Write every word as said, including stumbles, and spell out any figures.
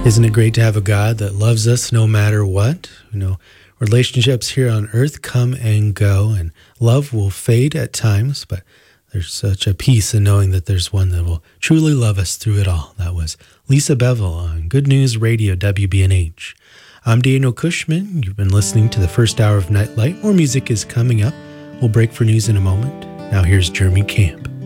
Isn't it great to have a God that loves us no matter what? You know, relationships here on earth come and go, and love will fade at times, but there's such a peace in knowing that there's one that will truly love us through it all. That was Lisa Bevel on Good News Radio, W B N H. I'm Daniel Cushman. You've been listening to the first hour of Nightlight. More music is coming up. We'll break for news in a moment. Now here's Jeremy Camp.